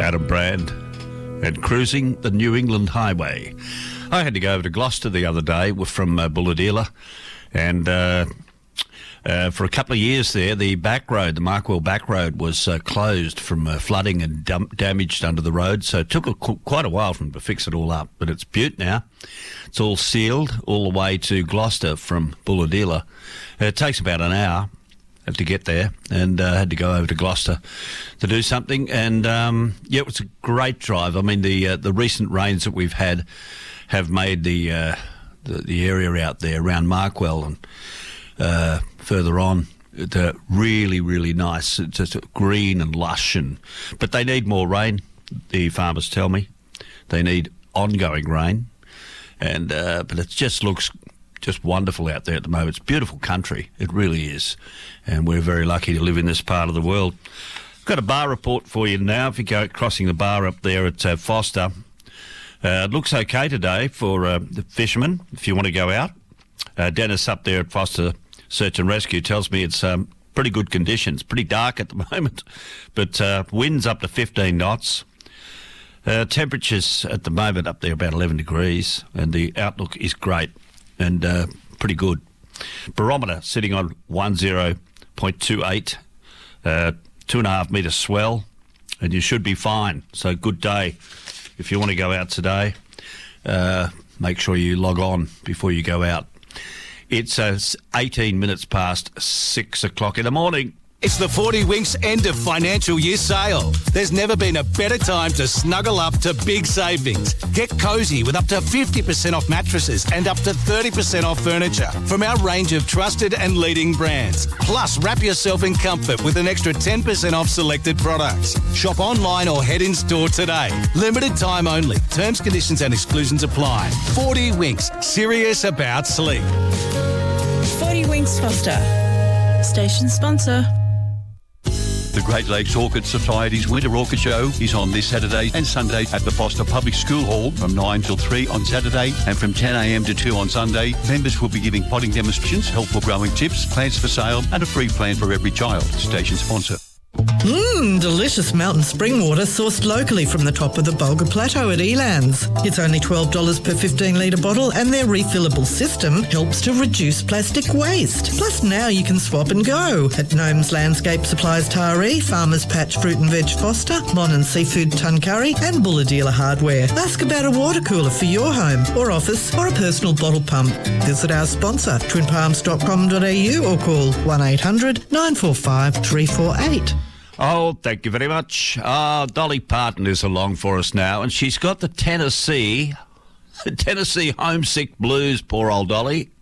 Adam Brand, and Cruising the New England Highway. I had to go over to Gloucester the other day from Bulahdelah, and for a couple of years there, the back road, the Markwell back road, was closed from flooding and damaged under the road, so it took quite a while for them to fix it all up. But it's beaut now. It's all sealed all the way to Gloucester from Bulahdelah. It takes about an hour to get there, and had to go over to Gloucester to do something. And, yeah, it was a great drive. I mean, the recent rains that we've had have made the area out there around Markwell and further on really, really nice. It's just green and lush, but they need more rain, the farmers tell me. They need ongoing rain, and but it just looks just wonderful out there at the moment. It's beautiful country, it really is, and we're very lucky to live in this part of the world. I've got a bar report for you now. If you go crossing the bar up there at Foster, it looks okay today for the fishermen if you want to go out. Dennis up there at Foster Search and Rescue tells me it's pretty good conditions, pretty dark at the moment, but winds up to 15 knots. Temperatures at the moment up there about 11 degrees, and the outlook is great and pretty good. Barometer sitting on 10.28, 2.5 metre swell, and you should be fine. So good day. If you want to go out today, make sure you log on before you go out. It's 18 minutes past 6 o'clock in the morning. It's the 40 Winks end of financial year sale. There's never been a better time to snuggle up to big savings. Get cosy with up to 50% off mattresses and up to 30% off furniture from our range of trusted and leading brands. Plus, wrap yourself in comfort with an extra 10% off selected products. Shop online or head in store today. Limited time only. Terms, conditions and exclusions apply. 40 Winks. Serious about sleep. 40 Winks Foster. Station sponsor. The Great Lakes Orchid Society's Winter Orchid Show is on this Saturday and Sunday at the Foster Public School Hall from 9 till 3 on Saturday and from 10 a.m. to 2 on Sunday. Members will be giving potting demonstrations, helpful growing tips, plants for sale and a free plant for every child. Station sponsor. Delicious mountain spring water sourced locally from the top of the Bulga Plateau at Elands. It's only $12 per 15-litre bottle, and their refillable system helps to reduce plastic waste. Plus now you can swap and go at Gnomes Landscape Supplies Taree, Farmers Patch Fruit and Veg Foster, Mon and Seafood Tuncurry and Bulahdelah Hardware. Ask about a water cooler for your home or office or a personal bottle pump. Visit our sponsor, twinpalms.com.au, or call 1800 945 348. Oh, thank you very much. Dolly Parton is along for us now, and she's got the Tennessee homesick blues, poor old Dolly.